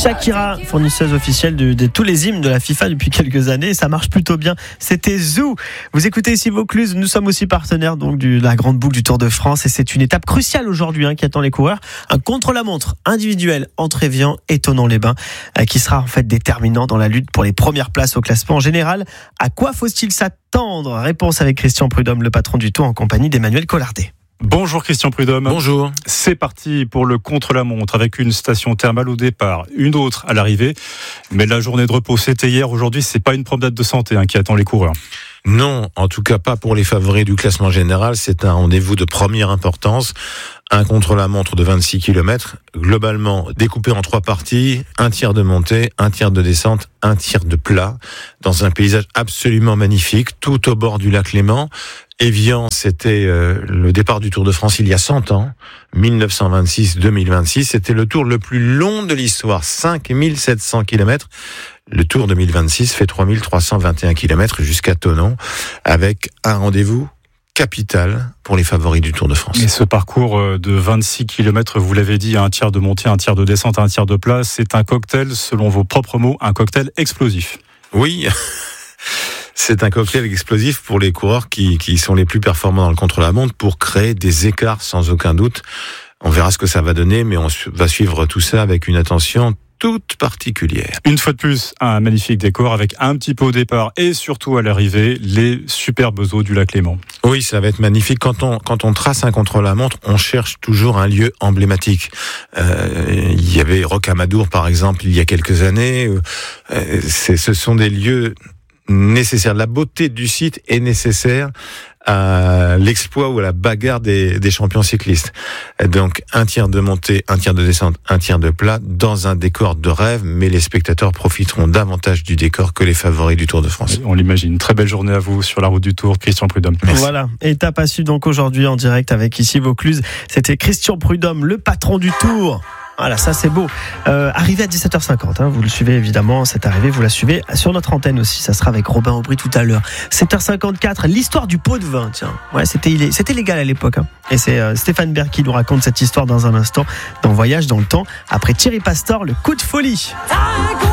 Shakira, fournisseuse officielle de tous les hymnes de la FIFA depuis quelques années. Ça marche plutôt bien. C'était Zou. Vous écoutez ici Vaucluse. Nous sommes aussi partenaires donc de la grande boucle du Tour de France. Et c'est une étape cruciale aujourd'hui qui attend les coureurs. Un contre-la-montre individuel entre Évian et Thonon-les-Bains qui sera en fait déterminant dans la lutte pour les premières places au classement. En général, à quoi faut-il s'attendre ? Réponse avec Christian Prudhomme, le patron du Tour, en compagnie d'Emmanuel Collardet. Bonjour Christian Prudhomme. Bonjour. C'est parti pour le contre-la-montre avec une station thermale au départ, une autre à l'arrivée. Mais la journée de repos, c'était hier. Aujourd'hui, c'est pas une promenade de santé qui attend les coureurs. Non, en tout cas pas pour les favoris du classement général. C'est un rendez-vous de première importance. Un contre-la-montre de 26 km, globalement découpé en 3 parties, un tiers de montée, un tiers de descente, un tiers de plat, dans un paysage absolument magnifique, tout au bord du lac Léman. Évian, c'était le départ du Tour de France il y a 100 ans, 1926-2026. C'était le tour le plus long de l'histoire, 5700 km. Le Tour 2026 fait 3321 km jusqu'à Thonon, avec un rendez-vous capital pour les favoris du Tour de France. Et ce parcours de 26 km, vous l'avez dit, un tiers de montée, un tiers de descente, un tiers de plat, c'est un cocktail, selon vos propres mots, un cocktail explosif. Oui, c'est un cocktail explosif pour les coureurs qui sont les plus performants dans le contre-la-montre pour créer des écarts sans aucun doute. On verra ce que ça va donner, mais on va suivre tout ça avec une attention toute particulière. Une fois de plus, un magnifique décor avec un petit peu au départ et surtout à l'arrivée, les superbes eaux du lac Léman. Oui, ça va être magnifique. Quand on trace un contre-la-montre, on cherche toujours un lieu emblématique. Il y avait Rocamadour, par exemple, il y a quelques années. Ce sont des lieux nécessaires. La beauté du site est nécessaire à l'exploit ou à la bagarre des champions cyclistes. Donc un tiers de montée, un tiers de descente, un tiers de plat dans un décor de rêve, mais les spectateurs profiteront davantage du décor que les favoris du Tour de France. On l'imagine. Très belle journée à vous sur la route du Tour, Christian Prudhomme. Merci. Voilà, étape à suivre donc aujourd'hui en direct avec ici Vaucluse. C'était Christian Prudhomme, le patron du Tour. Voilà, ça c'est beau. Arrivé à 17h50, vous le suivez évidemment, cette arrivée, vous la suivez sur notre antenne aussi. Ça sera avec Robin Aubry tout à l'heure. 7h54, l'histoire du pot de vin, tiens. Ouais, c'était légal à l'époque. Et c'est Stéphane Bern qui nous raconte cette histoire dans un instant, dans Voyage dans le temps, après Thierry Pastor, le coup de folie.